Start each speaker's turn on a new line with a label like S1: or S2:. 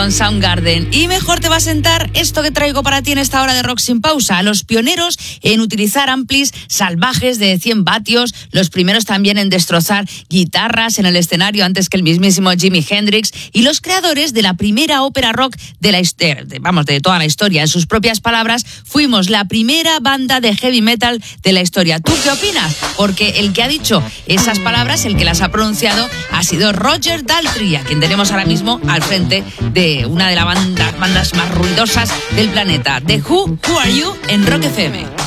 S1: Soundgarden. Y mejor te va a sentar esto que traigo para ti en esta hora de Rock Sin Pausa. Los pioneros en utilizar amplis salvajes de 100 vatios, los primeros también en destrozar guitarras en el escenario antes que el mismísimo Jimi Hendrix, y los creadores de la primera ópera rock de de toda la historia. En sus propias palabras, fuimos la primera banda de heavy metal de la historia. ¿Tú qué opinas? Porque el que ha dicho esas palabras, el que las ha pronunciado, ha sido Roger Daltrey, a quien tenemos ahora mismo al frente de una de las bandas más ruidosas del planeta. The Who Are You en Rock FM.